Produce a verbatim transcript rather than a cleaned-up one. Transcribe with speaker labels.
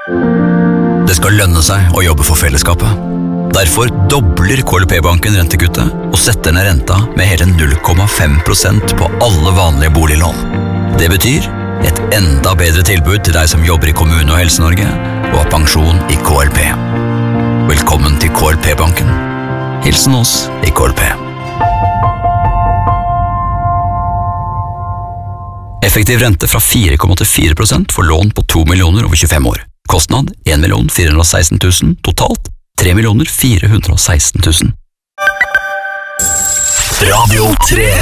Speaker 1: Det skal lønne seg å jobbe for fellesskapet. Derfor dobler K L P-banken rentekuttet og setter ned renta med hele null komma fem prosent på alle vanlige boliglån. Det betyr et enda bedre tilbud til deg som jobber i kommune- og Helse-Norge og har pensjon i K L P. Velkommen til K L P-banken. Hilsen oss i K L P. Effektiv rente fra fire komma åttifire prosent for lån på to millioner over tjuefem år. Kostnad en million fire hundre og seksten tusen, totalt tre millioner fire hundre og seksten tusen. Radio tre.